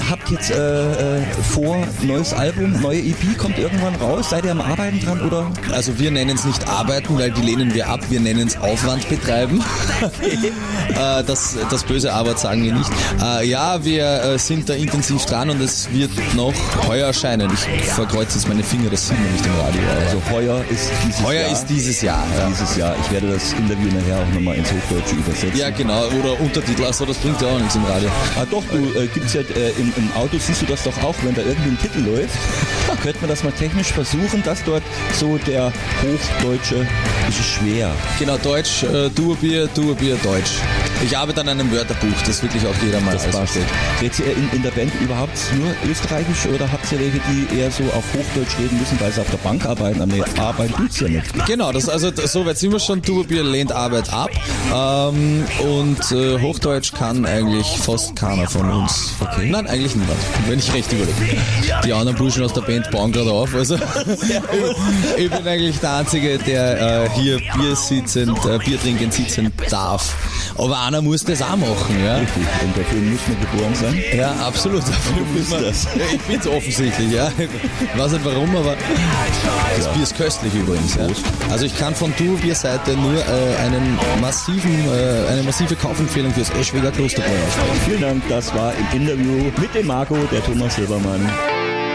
habt jetzt vor, neues Album, neue EP kommt irgendwann raus? Seid ihr am Arbeiten dran oder? Also wir nennen es nicht Arbeiten, weil die lehnen wir ab. Wir nennen es Aufwand betreiben. Das böse Arbeit sagen wir nicht. Ja, wir sind da intensiv dran und es wird noch heuer erscheinen. Ich verkreuze jetzt meine Finger, das sieht man nicht im Radio. Also heuer ist dieses Jahr. Ja. Dieses Jahr. Ich werde das Interview nachher auch nochmal ins Hochdeutsche übersetzen. Ja, genau. Oder Untertitel. Also das bringt ja auch nichts im Radio. Doch, du gibt's ja im Auto, siehst du das doch auch, wenn da irgendwie ein Titel läuft. Könnte man das mal technisch versuchen, dass dort so der Hochdeutsche, das ist schwer. Genau, Deutsch, Duobier, Deutsch. Ich arbeite an einem Wörterbuch, das wirklich auch jeder mal versteht. Redet ihr in der Band überhaupt nur österreichisch oder habt ihr welche, die eher so auf Hochdeutsch reden müssen, weil sie auf der Bank arbeiten? Aber nee, arbeiten tut's ja nicht. Genau, so weit sind wir schon. Duobier lehnt Arbeit ab und Hochdeutsch kann eigentlich fast keiner von uns. Okay. Nein, eigentlich niemand, wenn ich recht überlege. Die anderen Burschen aus der Band bauen gerade auf. Also ich bin eigentlich der Einzige, der hier Bier trinkend sitzen darf. Aber einer muss das auch machen, ja. Richtig, und dafür muss man geboren sein. Ja, absolut. Ich bin's offensichtlich, ja. Ich weiß nicht warum, aber das Bier ist köstlich übrigens. Ja. Also ich kann von Duo-Bier-Seite nur eine massive Kaufempfehlung fürs Eschweger Klosterbräu aussprechen. Vielen Dank, das war im Interview mit dem Marco, der Thomas Silbermann.